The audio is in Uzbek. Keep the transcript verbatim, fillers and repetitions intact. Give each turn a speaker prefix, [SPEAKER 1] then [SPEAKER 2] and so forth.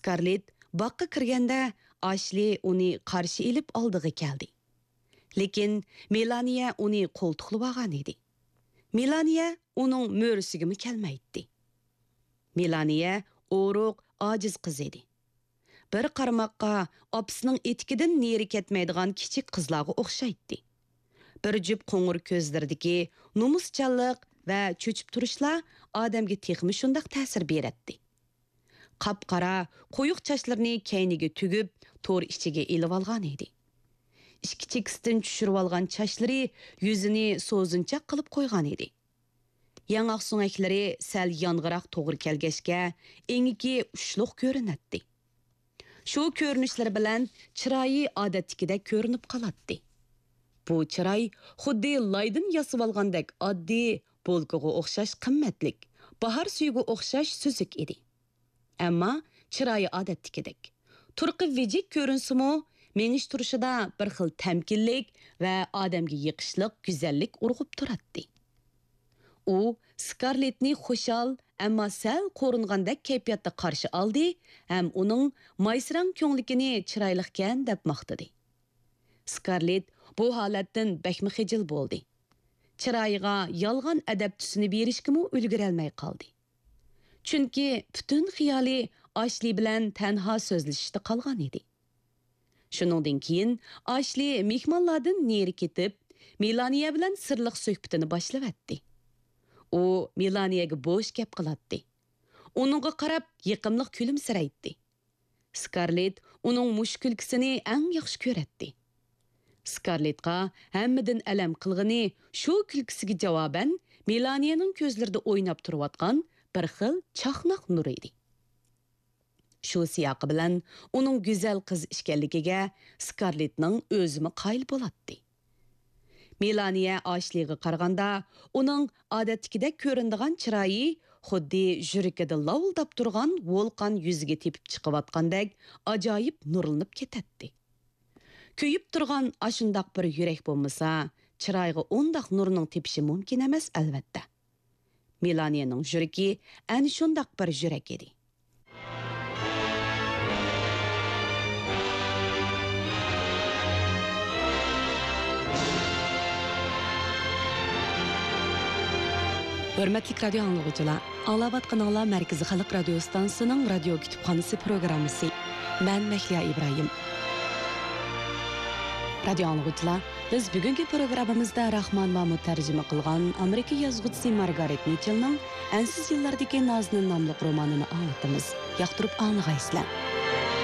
[SPEAKER 1] Scarlett baqqa kirganda Ashli uni qarshi ilib oldiga keldi. Lekin Melania uni qo'ltiqlab olgan edi. Melania uning mo'risigimi kelmaydi. Melania o'ruq, ojiz qiz edi. Bir qarmoqqa opisining etikidan neri ketmaydigan kichik qizlarga o'xshaydi. Bir jup qo'ng'ir ko'zlaridagi nomuschanlik va cho'chib turishlar odamga texmi shundoq ta'sir beradi. Qap-qara, qo'yiq chochlarini kayniga tugib, to'r ichiga elib olgan edi. Ikki chekisdan tushirib olgan chochlari yuzini so'zinchoq qilib qo'ygan edi. Yangoq so'ngaklari sal yong'iroq to'g'ri kelgachga, engiki ushluq ko'rinadi. Shu ko'rinishlar bilan chiroyi odatdagidek ko'rinib qoladi. Bu chiroy xuddi laydan yasab olgandek oddiy, bolkaga o'xshash qimmatlik, bahor suyuga o'xshash suzuk edi. Ammo chiroyi odatdagidek. Turqi vijik ko'rinsimi, menish turishida bir xil tamkinlik va odamga yiqishliq go'zallik urg'ib turadi. U Scarlettni xushal, ammo sal qo'ringandek kayfiyatda qarshi oldi, ham uning maysirang ko'nglikini chiroyliqkan deb maqtadi. Scarlett bu holatdan bakmi xijil bo'ldi. Chiroyiga yolg'on adab tusini berishga ulgura olmay qoldi. Chunki butun xiyoli Ashli bilan tanho so'zlashishda qolgan edi. Shuningdan keyin Ashli mehmonlardan neri ketib, Melania bilan sirliq suhbatini boshlab U Melaniyaga bo'sh gap qiladi. Uningga qarab yiqimliq kulimsiraydi. Scarlett uning mush kulkisini eng yaxshi ko'radi. Scarlettga hammadan alam qilg'ini shu kulkisiga javoban Melaniyaning ko'zlarida o'ynab turayotgan bir xil chaqnoq nur edi. Shu siyoqi bilan uning go'zal qiz ekanligiga Scarlettning o'zimi qoyil bo'ladi. Melania Ashliga qaraganda uning odatdagidek ko'rinadigan chiroyi xuddi yuragida lavildab turgan volqon yuziga tepib chiqayotgandek ajoyib nurlanib ketadi. Kuyib turgan ashundoq bir yurak bo'lmasa, chiroyga undaq nurning tepishi mumkin emas albatta. Melaniyaning yuragi ana shundoq bir yurak edi. Hörmətli radio anlıqçılar, anlavatqanlar Mərkəzi Xalq Radio Stansiyasının radio kütüpxanası proqramısı. Mən Məhliya İbrahim. Radio anlıqçılar, biz bugünkü proqramımızda Rahman Mahmud tərcümə qılğan Amerika yazğıçısı Margaret Mitchell'ның Ensiz yıllardaki Nazının namlıq romanını anlatımız. Yaxtırıb anlığaysızlar.